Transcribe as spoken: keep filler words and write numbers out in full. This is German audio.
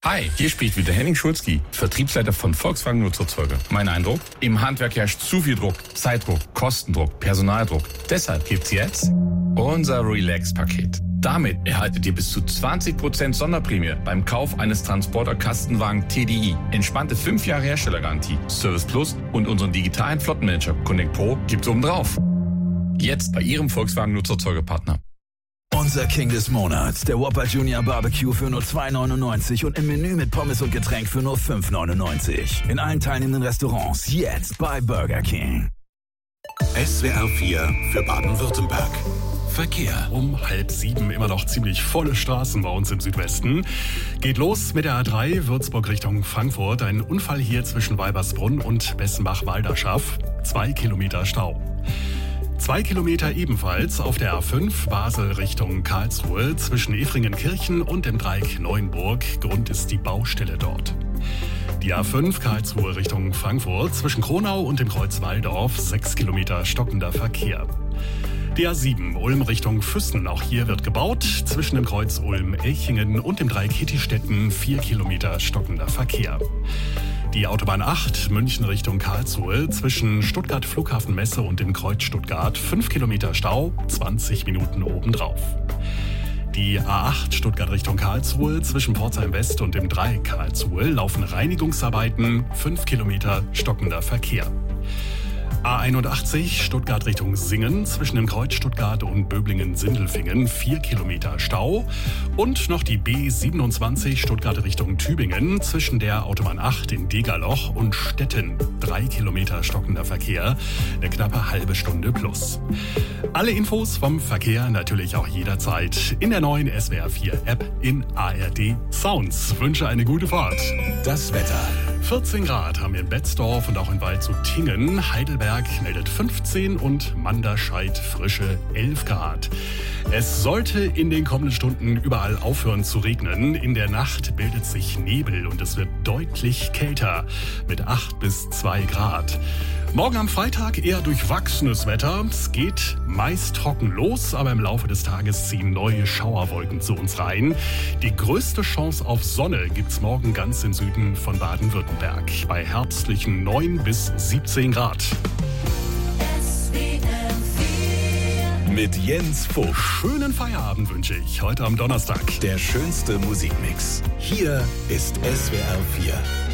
Hi, hier spricht wieder Henning Schulzki, Vertriebsleiter von Volkswagen Nutzerzeuge. Mein Eindruck? Im Handwerk herrscht zu viel Druck. Zeitdruck, Kostendruck, Personaldruck. Deshalb gibt's jetzt unser Relax-Paket. Damit erhaltet ihr bis zu zwanzig Prozent Sonderprämie beim Kauf eines Transporter-Kastenwagen T D I. Entspannte fünf Jahre Herstellergarantie, Service Plus und unseren digitalen Flottenmanager Connect Pro gibt's obendrauf. Jetzt bei Ihrem Volkswagen Nutzerzeuge-Partner. Unser King des Monats, der Whopper Junior Barbecue für nur zwei neunundneunzig und im Menü mit Pommes und Getränk für nur fünf neunundneunzig. In allen teilnehmenden Restaurants jetzt bei Burger King. S W R vier für Baden-Württemberg. Verkehr. Um halb sieben immer noch ziemlich volle Straßen bei uns im Südwesten. Geht los mit der A drei Würzburg Richtung Frankfurt. Ein Unfall hier zwischen Weibersbrunn und Bessenbach-Walderschaff. Zwei Kilometer Stau. Zwei Kilometer ebenfalls auf der A fünf Basel Richtung Karlsruhe zwischen Efringenkirchen und dem Dreieck Neuenburg. Grund ist die Baustelle dort. Die A fünf Karlsruhe Richtung Frankfurt zwischen Kronau und dem Kreuz Walldorf. Sechs Kilometer stockender Verkehr. Die A sieben Ulm Richtung Füssen. Auch hier wird gebaut. Zwischen dem Kreuz Ulm-Elchingen und dem Dreieck Hittistetten. Vier Kilometer stockender Verkehr. Die Autobahn acht, München Richtung Karlsruhe, zwischen Stuttgart Flughafenmesse und dem Kreuz Stuttgart, fünf Kilometer Stau, zwanzig Minuten obendrauf. Die A acht Stuttgart Richtung Karlsruhe, zwischen Pforzheim West und dem Dreieck Karlsruhe, laufen Reinigungsarbeiten, fünf Kilometer stockender Verkehr. A einundachtzig Stuttgart Richtung Singen, zwischen dem Kreuz Stuttgart und Böblingen-Sindelfingen, vier Kilometer Stau. Und noch die B siebenundzwanzig Stuttgart Richtung Tübingen, zwischen der Autobahn acht in Degerloch und Stetten, drei Kilometer stockender Verkehr, eine knappe halbe Stunde plus. Alle Infos vom Verkehr natürlich auch jederzeit in der neuen S W R vier App in A R D Sounds. Wünsche eine gute Fahrt. Das Wetter. vierzehn Grad haben wir in Betzdorf und auch in Waldshut-Tingen. Heidelberg meldet fünfzehn und Manderscheid frische elf Grad. Es sollte in den kommenden Stunden überall aufhören zu regnen. In der Nacht bildet sich Nebel und es wird deutlich kälter mit acht bis zwei Grad. Morgen am Freitag eher durchwachsenes Wetter. Es geht meist trocken los, aber im Laufe des Tages ziehen neue Schauerwolken zu uns rein. Die größte Chance auf Sonne gibt's morgen ganz im Süden von Baden-Württemberg bei herbstlichen neun bis siebzehn Grad. Mit Jens Fuchs. Schönen Feierabend wünsche ich heute am Donnerstag. Der schönste Musikmix. Hier ist S W R vier.